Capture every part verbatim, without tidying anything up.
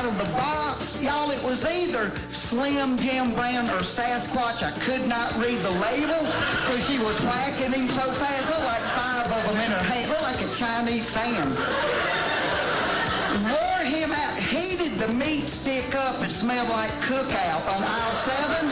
of the box, y'all, it was either Slim Jim Brown or Sasquatch. I could not read the label because she was whacking him so fast. Looked like five of them in her hand. Looked like a Chinese fan. Wore him out, heated the meat stick up and smelled like cookout on aisle seven.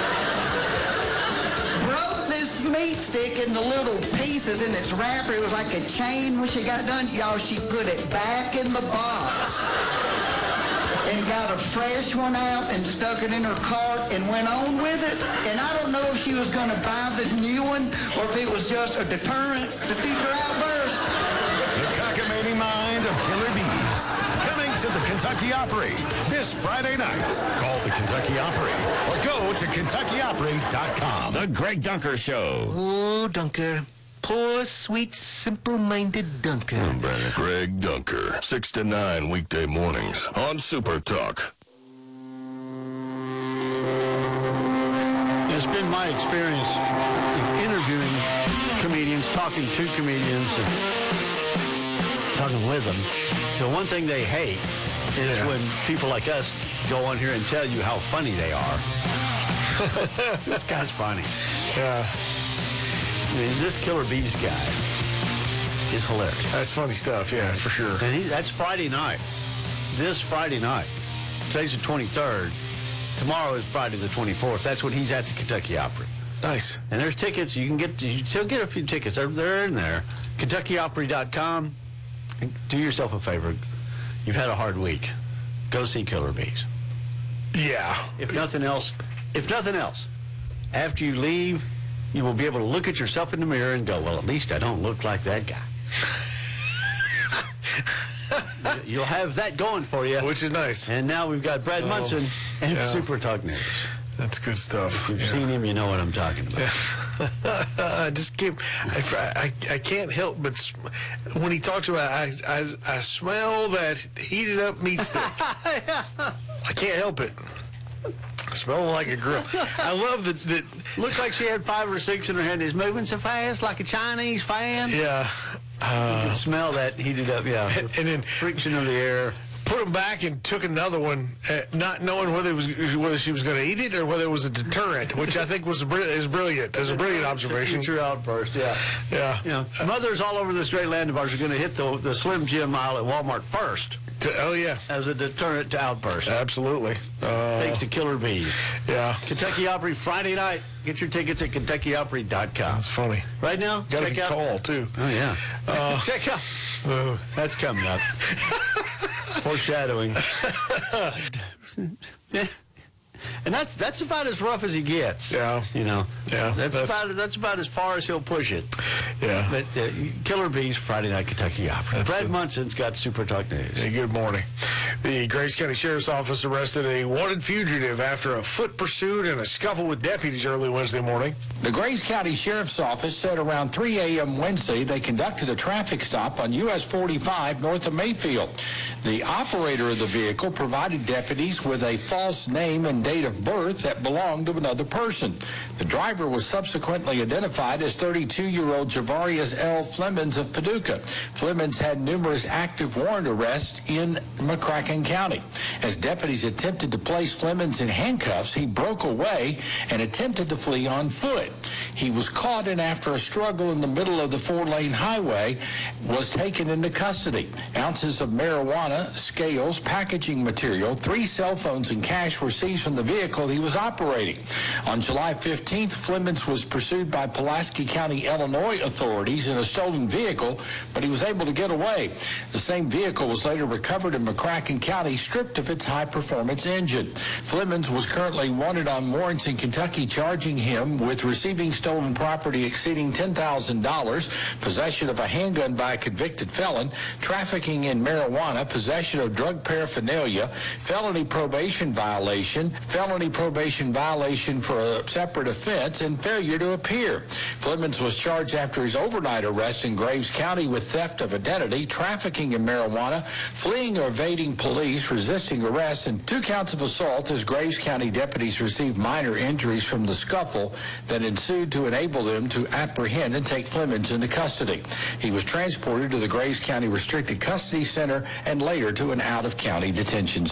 Broke this meat stick into little pieces in its wrapper. It was like a chain when she got done. Y'all, she put it back in the box and got a fresh one out and stuck it in her cart and went on with it. And I don't know if she was going to buy the new one or if it was just a deterrent to future outbursts. The cockamamie mind of Killer Bees. Coming to the Kentucky Opry this Friday night. Call the Kentucky Opry or go to Kentucky Opry dot com. The Greg Dunker Show. Oh, Dunker. Poor, sweet, simple-minded Dunker. Oh, brother. Greg Dunker, six to nine weekday mornings on Super Talk. It's been my experience interviewing comedians, talking to comedians, and talking with them. The one thing they hate is yeah. when people like us go on here and tell you how funny they are. This guy's funny. Yeah. I mean, this Killer Bees guy is hilarious. That's funny stuff, yeah, for sure. And he, that's Friday night. This Friday night. Today's the twenty-third. Tomorrow is Friday the twenty-fourth. That's when he's at the Kentucky Opry. Nice. And there's tickets. You can get, you can still get a few tickets. They're, they're in there. Kentucky Opry dot com. Do yourself a favor. You've had a hard week. Go see Killer Bees. Yeah. If nothing else, if nothing else, after you leave, you will be able to look at yourself in the mirror and go, well, at least I don't look like that guy. You'll have that going for you. Which is nice. And now we've got Brad Munson oh, and yeah. Super Talk News. That's good stuff. If you've yeah. seen him, you know what I'm talking about. Yeah. I just can't, I, I, I can't help but, when he talks about, I, I, I smell that heated up meat stick. Yeah. I can't help it. I smell like a grill. I love that. that Looked like she had five or six in her hand. It's moving so fast, like a Chinese fan. Yeah. Uh, you can smell that heated up, yeah. And, and then friction of the air. Put them back and took another one, uh, not knowing whether it was whether she was going to eat it or whether it was a deterrent, which I think was a br- is brilliant. Is a brilliant observation. Future outburst, yeah. Yeah. You know, mothers all over this great land of ours are going to hit the the Slim Jim aisle at Walmart first. To, oh yeah. As a deterrent to outbursts. Absolutely. Uh, Thanks to Killer Bees. Yeah. Kentucky Opry Friday night. Get your tickets at Kentucky Opry dot com. That's funny. Right now, Got check a out. call too. Oh yeah. Uh, check out. Uh, That's coming up. Foreshadowing. And that's that's about as rough as he gets. Yeah. You know. Yeah. That's, that's about that's about as far as he'll push it. Yeah. But uh, Killer Bees Friday night Kentucky Opry. That's Brad it. Munson's got Super Talk News. Hey, good morning. The Grace County Sheriff's Office arrested a wanted fugitive after a foot pursuit and a scuffle with deputies early Wednesday morning. The Grace County Sheriff's Office said around three a.m. Wednesday they conducted a traffic stop on U S forty-five north of Mayfield. The operator of the vehicle provided deputies with a false name and date of birth that belonged to another person. The driver was subsequently identified as thirty-two-year-old Javarius L. Flemons of Paducah. Flemons had numerous active warrant arrests in McCracken County. As deputies attempted to place Flemons in handcuffs, he broke away and attempted to flee on foot. He was caught, and after a struggle in the middle of the four-lane highway, was taken into custody. Ounces of marijuana, scales, packaging material, three cell phones, and cash were seized from the vehicle he was operating. On July fifteenth, Flemons was pursued by Pulaski County, Illinois authorities in a stolen vehicle, but he was able to get away. The same vehicle was later recovered in McCracken County, stripped of its high-performance engine. Flemons was currently wanted on warrants in Kentucky, charging him with receiving stolen property exceeding ten thousand dollars, possession of a handgun by a convicted felon, trafficking in marijuana, possession of drug paraphernalia, felony probation violation, felony probation violation for a separate offense, and failure to appear. Flemons was charged after his overnight arrest in Graves County with theft of identity, trafficking in marijuana, fleeing or evading police, resisting arrest, and two counts of assault as Graves County deputies received minor injuries from the scuffle that ensued to enable them to apprehend and take Flemons into custody. He was transported to the Graves County Restricted Custody Center and later to an out-of-county detention